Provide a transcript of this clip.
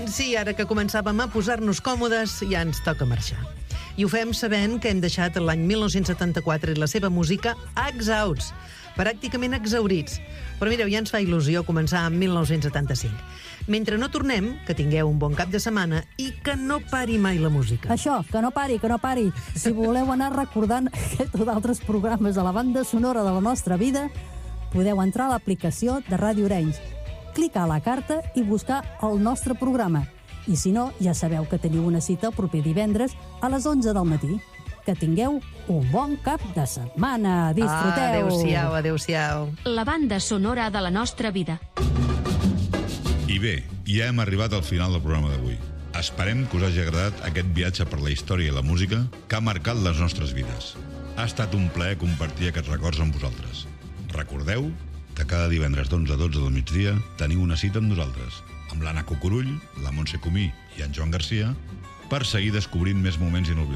Doncs sí, ara que començàvem a posar-nos còmodes, ja ens toca marxar. I ho fem sabent que hem deixat l'any 1974 i la seva música exhausts, pràcticament exhaurits. Però mireu, ja ens fa il·lusió començar amb 1975. Mentre no tornem, que tingueu un bon cap de setmana i que no pari mai la música. Això, que no pari, que no pari. Si voleu anar recordant aquest o d'altres programes de la banda sonora de la nostra vida, podeu entrar a l'aplicació de Ràdio Arenys, clicar a la carta i buscar el nostre programa. I si no, ja sabeu que teniu una cita el proper divendres a les 11 del matí. Que tingueu un bon cap de setmana. Disfruteu. Adéu-siau, adéu-siau. La banda sonora de la nostra vida. I bé, ja hem arribat al final del programa d'avui. Esperem que us hagi agradat aquest viatge per la història i la música que ha marcat les nostres vides. Ha estat un plaer compartir aquests records amb vosaltres. Recordeu que cada divendres d'11 a 12 del migdia teniu una cita amb nosaltres, amb l'Anna Cucurull, la Montse Comí i en Joan Garcia, per seguir descobrint més moments inolvidables.